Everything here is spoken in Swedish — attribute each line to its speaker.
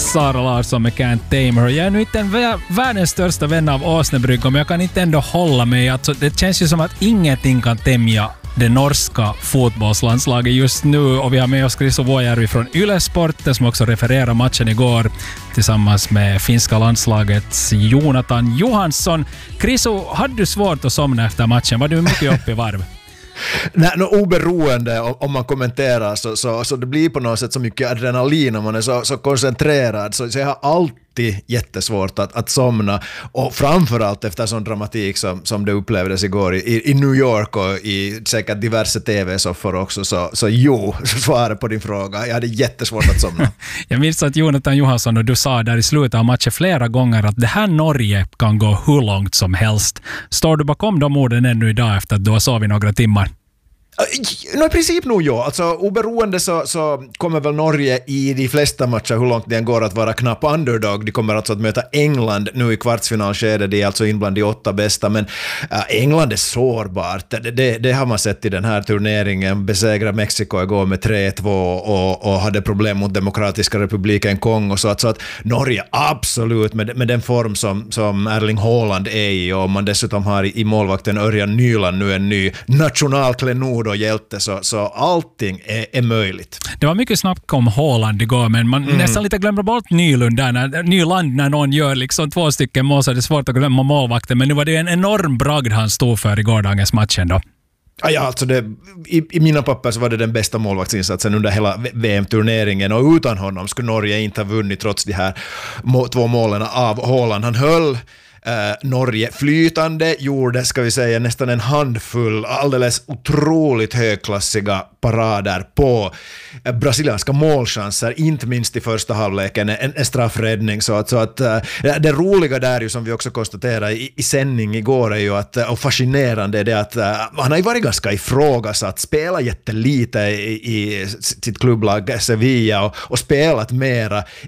Speaker 1: Sara Larsson med Can't Tame Her. Jag är nu inte en världens största vän av åsnebrygga, men jag kan inte ändå hålla mig. Alltså, det känns ju som att ingenting kan tämja det norska fotbollslandslaget just nu, och vi har med oss Krisu Vuojärvi från Yle Sport som också refererar matchen igår tillsammans med finska landslagets Jonathan Johansson. Krisu, hade du svårt att somna efter matchen? Var du mycket uppe i varv?
Speaker 2: Nej, oberoende om man kommenterar så det blir på något sätt så mycket adrenalin och man är så koncentrerad, så jag har alltid jättesvårt att somna, och framförallt efter sån dramatik som det upplevdes igår i New York och i säkert diverse tv-soffor också, så jo, svaret på din fråga, jag hade jättesvårt att somna. Jag
Speaker 1: minns att Jonathan Johansson och du sa där i slutet av matchen flera gånger att det här Norge kan gå hur långt som helst. Står du bakom de orden ännu idag efter att du har sovit några timmar?
Speaker 2: I princip nog ja. Alltså, oberoende så kommer väl Norge i de flesta matcher, hur långt det går, att vara knapp underdog. De kommer alltså att möta England nu i kvartsfinalskede. Det är alltså in bland de 8 bästa, men England är sårbart. Det har man sett i den här turneringen. Besegra Mexiko igår med 3-2 och hade problem mot Demokratiska republiken Kongo. Så att Norge absolut med den form som Erling Haaland är i, och man dessutom har i målvakten Örjan Nyland nu en ny nationalklenod och hjälte, så allting är möjligt.
Speaker 1: Det var mycket snabbt om Haaland igår, men man nästan lite glömmer bort Nyland när någon gör liksom 2 stycken mål, så är det svårt att glömma målvakten, men nu var det en enorm bragd han stod för i gårdagens matchen då.
Speaker 2: Ja, alltså i mina papper så var det den bästa målvaktsinsatsen under hela VM-turneringen, och utan honom skulle Norge inte ha vunnit trots de här 2 målen av Haaland. Han höll Norge flytande, gjorde, ska vi säga, nästan en handfull alldeles otroligt högklassiga parader på brasilianska målchanser, inte minst i första halvleken, en straffräddning, så att det roliga där ju, som vi också konstaterade i sändning igår, är ju och fascinerande är det att han har ju varit ganska ifrågasatt, spelat jättelite i sitt klubblag Sevilla och spelat mera